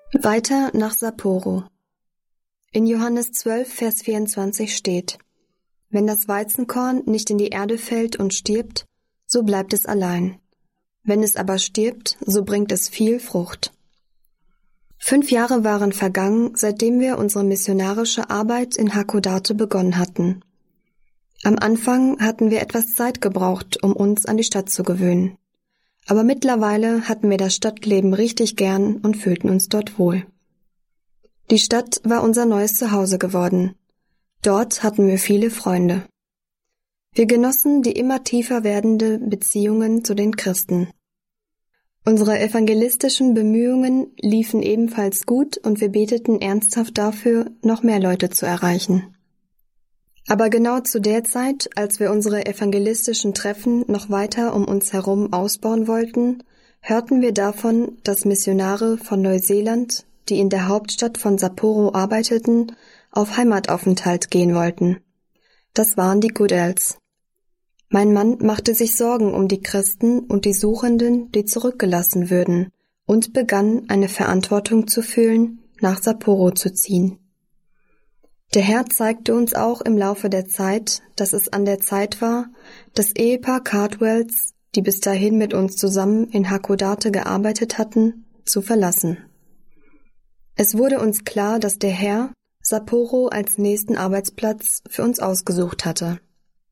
Weiter nach Sapporo. In Johannes 12, Vers 24 steht: Wenn das Weizenkorn nicht in die Erde fällt und stirbt, so bleibt es allein. Wenn es aber stirbt, so bringt es viel Frucht. 5 Jahre waren vergangen, seitdem wir unsere missionarische Arbeit in Hakodate begonnen hatten. Am Anfang hatten wir etwas Zeit gebraucht, um uns an die Stadt zu gewöhnen. Aber mittlerweile hatten wir das Stadtleben richtig gern und fühlten uns dort wohl. Die Stadt war unser neues Zuhause geworden. Dort hatten wir viele Freunde. Wir genossen die immer tiefer werdende Beziehungen zu den Christen. Unsere evangelistischen Bemühungen liefen ebenfalls gut und wir beteten ernsthaft dafür, noch mehr Leute zu erreichen. Aber genau zu der Zeit, als wir unsere evangelistischen Treffen noch weiter um uns herum ausbauen wollten, hörten wir davon, dass Missionare von Neuseeland, die in der Hauptstadt von Sapporo arbeiteten, auf Heimataufenthalt gehen wollten. Das waren die Goodells. Mein Mann machte sich Sorgen um die Christen und die Suchenden, die zurückgelassen würden, und begann, eine Verantwortung zu fühlen, nach Sapporo zu ziehen. Der Herr zeigte uns auch im Laufe der Zeit, dass es an der Zeit war, das Ehepaar Cardwells, die bis dahin mit uns zusammen in Hakodate gearbeitet hatten, zu verlassen. Es wurde uns klar, dass der Herr Sapporo als nächsten Arbeitsplatz für uns ausgesucht hatte.